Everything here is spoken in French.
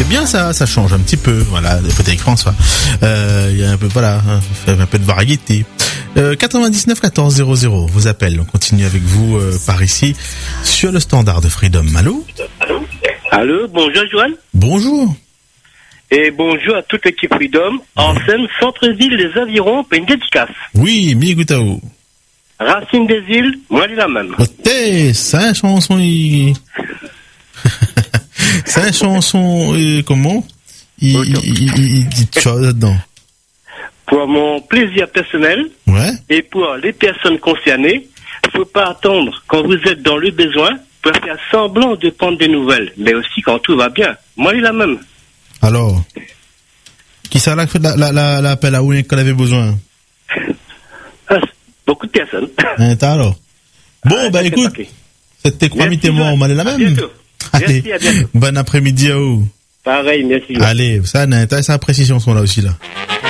C'est bien ça change un petit peu. Voilà, Frédéric François. Il y a un peu, voilà, un peu de variété. 99 14 00 vous appelle. On continue avec vous par ici sur le standard de Freedom. Allô? Allô, bonjour Joël. Bonjour. Et bonjour à toute l'équipe Freedom. En scène, centre-ville des Avirons, pour une dédicace. Oui, Miguel. Racine des îles, moi je la même. Ok, ça chanson. Ça chanson. Comment? Il dit chose là-dedans. Pour mon plaisir personnel, Ouais. et pour les personnes concernées, faut pas attendre quand vous êtes dans le besoin pour faire semblant de prendre des nouvelles, mais aussi quand tout va bien. Moi, il la même. Alors, qui ça là fait l'appel à où qu'on avait besoin? Ah, beaucoup de personnes. Alors. Bon, bah écoute, c'était quoi moi, on m'allait la même. Bientôt. Allez, Merci, à bientôt. bon après-midi à vous. Pareil, merci. Allez, ça, ça précision sont là aussi là.